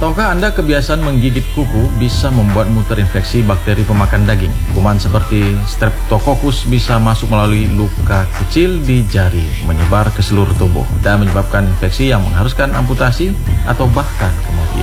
Tahukah Anda kebiasaan menggigit kuku bisa membuatmu terinfeksi bakteri pemakan daging? Kuman seperti Streptococcus bisa masuk melalui luka kecil di jari, menyebar ke seluruh tubuh, dan menyebabkan infeksi yang mengharuskan amputasi atau bahkan kematian.